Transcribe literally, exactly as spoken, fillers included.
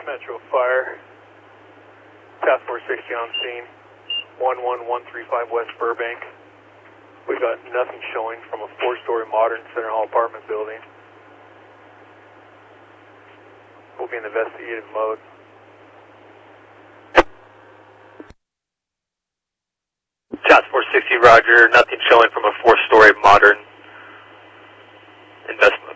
Metro Fire, Task Force sixty on scene, one one one three five West Burbank. We got nothing showing from a four-story modern Center Hall apartment building. We'll be in investigative mode. Task Force sixty, roger. Nothing showing from a four-story modern investment.